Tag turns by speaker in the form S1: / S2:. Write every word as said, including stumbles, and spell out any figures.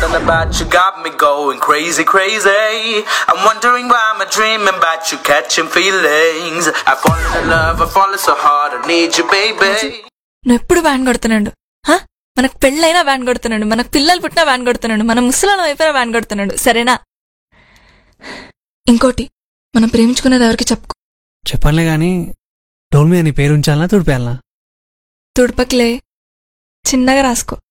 S1: Something about you got me going crazy, crazy. I'm wondering why I'm dreaming about you catching feelings. I fall in love, I fall so hard, I need you, baby.
S2: నువ్వు ఎప్పుడు van కొడుతున్నాడు? మనకు పెళ్ళైనా van కొడుతున్నాడు, మనకు పిల్లలు పుట్టినా van కొడుతున్నాడు, మన ముసలాళ్ళం అయిపోయినా వ్యాన్ కొడుతున్నాడు. సరేనా? ఇంకోటి, మనం ప్రేమించుకునేది ఎవరికి చెప్పుకో.
S3: చెప్పనులే గాని డోల్ మీద నీ పేరు ఉంచాలనా తుడిపేయాలనా?
S2: తుడపకిలే, చిన్నగా రాసుకో.